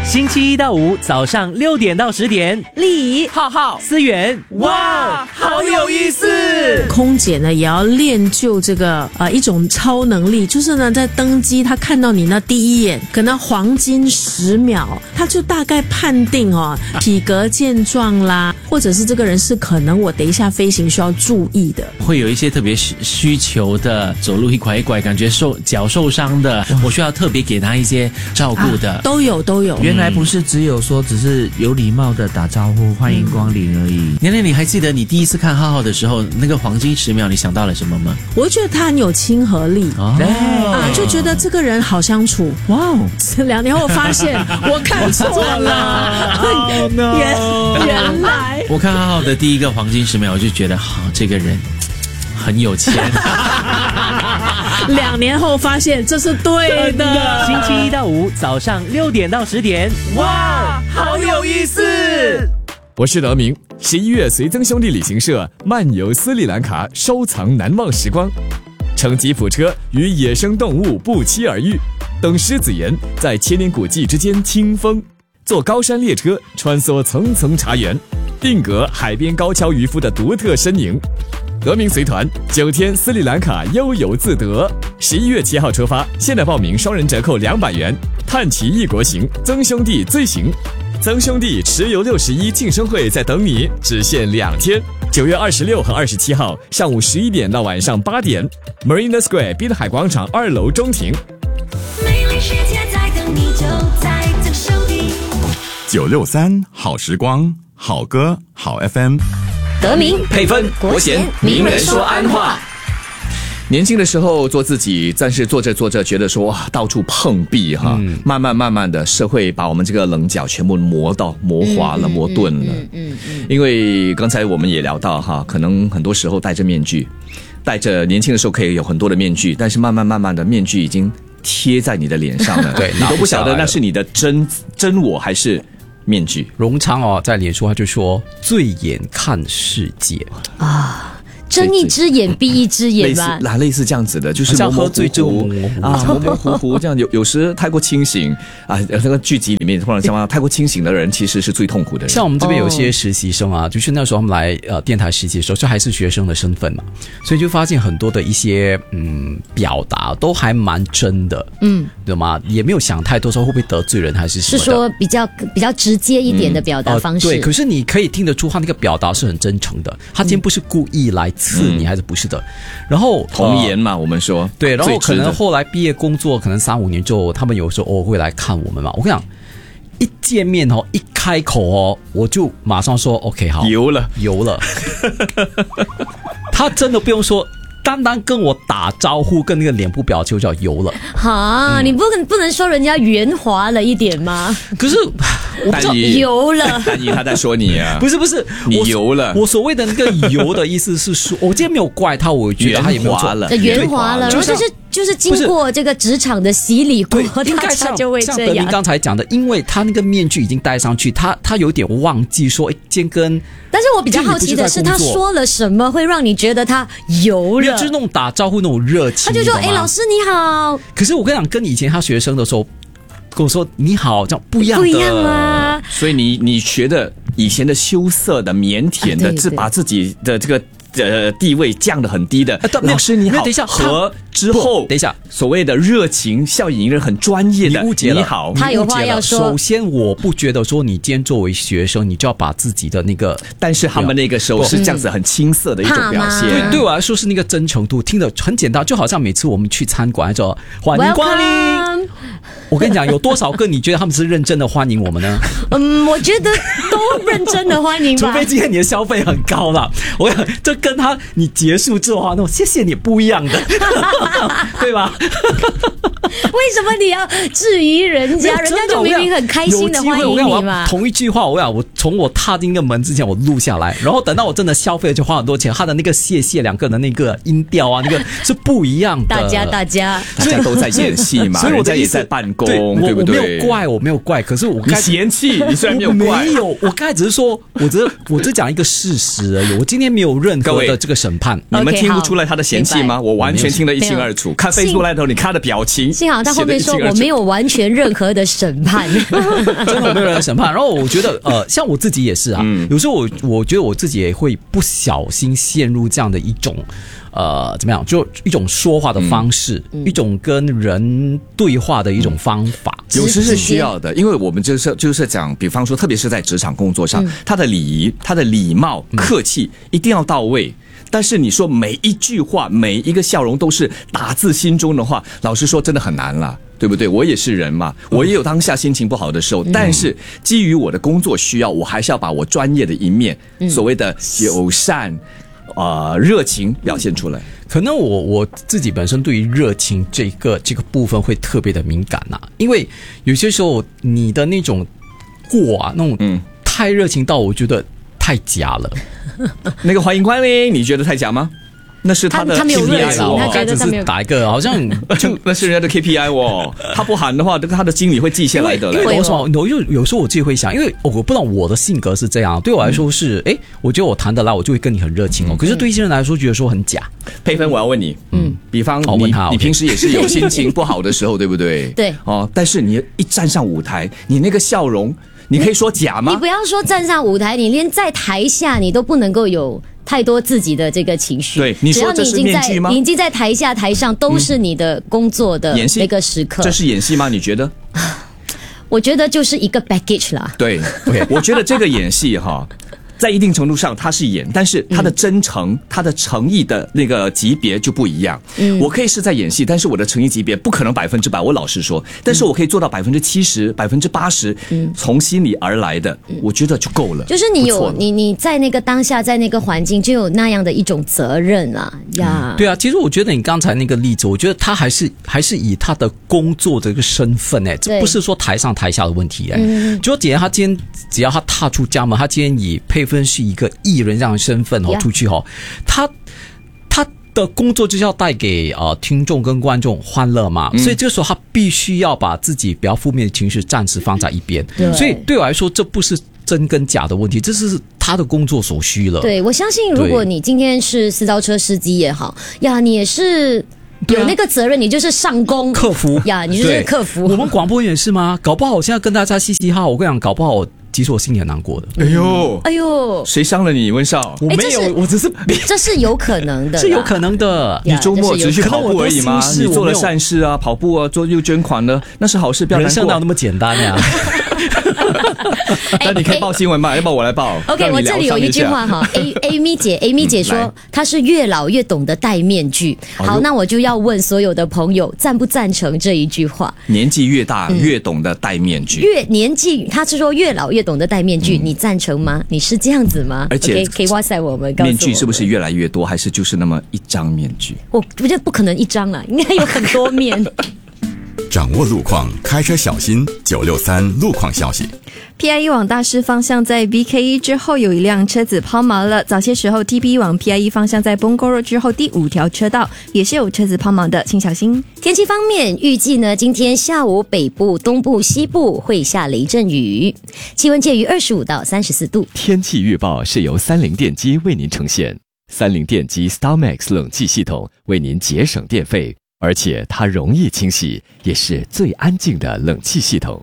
星期一到五早上6点到10点， 丽浩浩、思源，哇，好有意思！ 空姐呢也要练就这个一种超能力，就是呢在登机，她看到你那第一眼，可能黄金10秒，她就大概判定体格健壮啦，或者是这个人是可能我等一下飞行需要注意的， 会有一些特别需求的，走路一拐一拐，感觉脚受伤的，我需要特别给他一些照顾的， 都有。 原来不是只有说只是有礼貌的打招呼欢迎光临而已。 年年，你还记得你第一次看浩浩的时候，那个黄金10秒你想到了什么吗？ 我觉得他很有亲和力就觉得这个人好相处。哇哦！2年后发现我看错了，原来我看浩浩的第一个黄金10秒，我就觉得好，这个人很有钱。 2年后发现这是对的。 星期一到五早上6点到10点，哇，好有意思！ 我是德明。11月随曾兄弟旅行社漫游斯里兰卡，收藏难忘时光，乘吉普车与野生动物不期而遇，等狮子岩在千年古迹之间清风，坐高山列车穿梭层层茶园，定格海边高跷渔夫的独特身影。德明随团9天斯里兰卡悠游自得，11月7号出发，现在报名双人折扣200元，探奇异国行，曾兄弟最行。曾兄弟持游61庆生会在等你，只限2天，9月26和27号上午11点到晚上8点 Marina Square 滨海广场2楼中庭。 美丽世界在等你，就在曾兄弟。 963好时光，好歌好 FM。 德明配分国贤名人说安话。年轻的时候做自己，但是做着觉得说到处碰壁哈，慢慢的社会把我们这个棱角全部磨滑了，磨钝了。因为刚才我们也聊到哈，可能很多时候戴着面具，年轻的时候可以有很多的面具，但是慢慢的面具已经贴在你的脸上了，对，你都不晓得那是你的真我还是面具。 荣昌在脸书他就说醉眼看世界啊， 睁一只眼闭一只眼吧， 类似这样子的，就是模模糊糊这样。有时太过清醒啊，那个剧集里面突然讲太过清醒的人其实是最痛苦的人。 像我们这边有些实习生就是那时候他们来电台实习的时候，就还是学生的身份嘛，所以就发现很多的一些表达都还蛮真的，对吗？也没有想太多说会不会得罪人还是什么的， 是说比较直接一点的表达方式。 对，可是你可以听得出他那个表达是很真诚的，他今天不是故意来刺你还是不是的。然后童颜嘛，我们说对，然后可能后来毕业工作可能3-5年之后，他们有时候偶尔会来看我们嘛。我跟你讲，一见面一开口我就马上说 OK 好， 油了他真的不用说，单跟我打招呼，跟那个脸部表情就叫油了。 哈，你不能说人家圆滑了一点吗？ 可是我不知道油了， 但他在说你啊， 不是， 你油了。 我所谓的那个油的意思是说，我今天没有怪他，我觉得他也没有错了， 圆滑了，然后就是经过这个职场的洗礼过，他就会这样。 像德明刚才讲的，因为他那个面具已经戴上去，他有点忘记说，今天跟。 但是我比较好奇的是，他说了什么会让你觉得他油了？ 就是那种打招呼那种热情。 他就说：“老师你好。” 可是我跟你讲，跟以前他学生的时候跟我说你好，这样不一样吗？ 所以你觉得以前的羞涩的、腼腆的，是把自己的这个。地位降得很低的，老师你好， 等一下， 和之后等一下， 所谓的热情笑迎人很专业的， 你误解了， 你好， 他有话要说。 首先，我不觉得说你今天作为学生，你就要把自己的那个， 但是他们那个时候是这样子很青涩的一种表现。 对我来说是那个真诚度，听得很简单，就好像每次我们去餐馆说欢迎光临。我跟你讲，有多少个你觉得他们是认真的欢迎我们呢？ 我觉得都认真的欢迎吧。 除非今天你的消费很高了，我想这跟你结束之后那种谢谢你不一样的，对吧？ 为什么你要质疑人家？人家就明明很开心的欢迎你嘛。 同一句话，我从我踏进那个门之前，我录下来，然后等到我真的消费了，就花很多钱。他的那个谢谢两个人的那个音调那个是不一样的。 大家都在演戏嘛， 所以我的意思也在办公，对不对？ 我没有怪，可是你嫌弃，你虽然没有怪， 没有，我刚才只是说，我只讲一个事实而已。我今天没有任何的这个审判， 你们听不出来他的嫌弃吗？我完全听得一清二楚。看Facebook 来头，你看他的表情， 幸好他后面说我没有完全任何的审判， 真的没有人审判。然后我觉得像我自己也是啊，有时候我觉得我自己也会不小心陷入这样的一种怎么样，就一种说话的方式，一种跟人对话的一种方法， 有时是需要的，因为我们就是讲，比方说，特别是在职场工作上，他的礼仪、他的礼貌、客气一定要到位。但是你说每一句话、每一个笑容都是打自心中的话，老实说真的很难了，对不对？我也是人嘛，我也有当下心情不好的时候，但是基于我的工作需要，我还是要把我专业的一面，所谓的友善、热情表现出来。 可能我自己本身对于热情这个部分会特别的敏感呐，因为有些时候你的那种那种太热情到我觉得太假了。 那个欢迎光临，你觉得太假吗？那是他的 KPI 他没有热情，他觉得他没有打一个，好像就那是人家的 KPI 哦。他不喊的话，他的经理会记下来的。 因为有时候我自己会想，因为我不知道我的性格是这样，对我来说是我觉得我谈得来，我就会跟你很热情哦。可是对一些人来说，觉得说很假。 佩芬，我要问你，比方你平时也是有心情不好的时候，对不对？ 对。 但是你一站上舞台，你那个笑容，你可以说假吗？ 你不要说站上舞台，你连在台下你都不能够有太多自己的这个情绪。 对，你说这是面具吗？ 你已经在台下台上都是你的工作的那个时刻。 这是演戏吗？你觉得？ 我觉得就是一个 package 啦。 对，我觉得这个演戏在一定程度上他是演，但是他的真诚、他的诚意的那个级别就不一样。我可以是在演戏，但是我的诚意级别不可能100%，我老实说，但是我可以做到70%、80%，从心里而来的，我觉得就够了。 就是你在那个当下，在那个环境，就有那样的一种责任啊呀。 对啊，其实我觉得你刚才那个例子，我觉得他还是以他的工作的一个身份这不是说台上台下的问题就今天只要他踏出家门，他今天以佩芬是一个艺人这样的身份出去他的工作就是要带给听众跟观众欢乐嘛，所以这个时候他必须要把自己比较负面的情绪暂时放在一边。所以对我来说，这不是真跟假的问题，这是他的工作所需了。 对，我相信如果你今天是私家车司机也好呀，你也是有那个责任，你就是上工客服呀，你就是客服。 我们广播也是吗？搞不好我现在跟大家嘻嘻哈，我跟你讲，搞不好其实我心里很难过的。 哎呦，谁伤了你，温少？ 我没有，我只是这是有可能的， 是有可能的。 你周末只去跑步而已吗？你做了善事啊，跑步啊，又捐款呢，那是好事，不要难过。 人生哪有那么简单呀？ 那你可以报新闻吧，要不我来报。 OK， 我这里有一句话Amy 姐说她是越老越懂得戴面具。好，那我就要问所有的朋友，赞不赞成这一句话？ 年纪越大越懂得戴面具。 他是说越老越懂得戴面具，你赞成吗？你是这样子吗？ 而且可以哇塞我们告诉我们， 面具是不是越来越多，还是就是那么一张面具？ 我觉得不可能一张了，应该有很多面。 掌握路况，开车小心。963路况消息。 PIE 往大师方向在 BKE 之后有一辆车子抛锚了。早些时候 TP 往 PIE 方向在 Bongoro 之后第5条车道也是有车子抛锚的，请小心。 天气方面，预计呢今天下午北部、东部、西部会下雷阵雨，气温介于25到34度。 天气预报是由30电机为您呈现，30电机 StarMax 冷气系统为您节省电费，而且它容易清洗，也是最安静的冷气系统。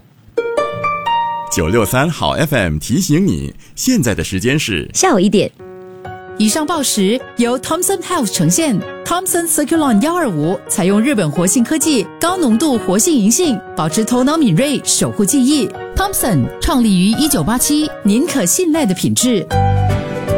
963好 FM 提醒你，现在的时间是下午1点。 以上报时由 Thomson Health 呈现。Thomson Circulon 125采用日本活性科技，高浓度活性银杏，保持头脑敏锐，守护记忆。Thomson 创立于1987，您可信赖的品质。